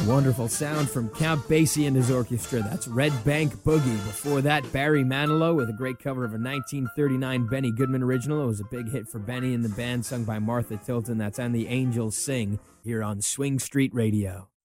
Wonderful sound from Count Basie and his orchestra. That's Red Bank Boogie. Before that, Barry Manilow with a great cover of a 1939 Benny Goodman original. It was a big hit for Benny and the band, sung by Martha Tilton. That's And the Angels Sing here on Swing Street Radio.